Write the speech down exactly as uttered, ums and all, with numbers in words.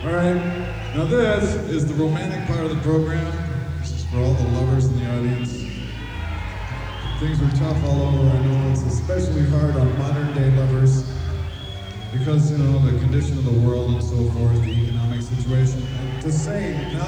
All right, now this is the romantic part of the program. This is for all the lovers in the audience. Things were tough all over. I know it's especially hard on modern day lovers because, you know, the condition of the world and so forth, the economic situation. And to say, not